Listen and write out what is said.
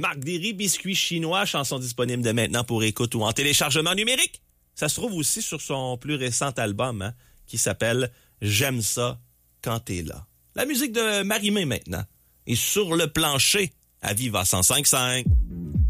Marc Derry, Biscuit chinois, chanson disponible dès maintenant pour écoute ou en téléchargement numérique. Ça se trouve aussi sur son plus récent album, hein, qui s'appelle « J'aime ça quand t'es là ». La musique de Marie-Mé maintenant. Et sur le plancher, à Viva 105.5.